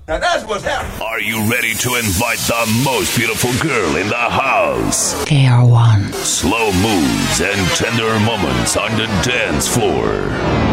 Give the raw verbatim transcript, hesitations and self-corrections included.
Now that's what's happening. Are you ready to invite the most beautiful girl in the house? K R one. Slow moves and tender moments on the dance floor.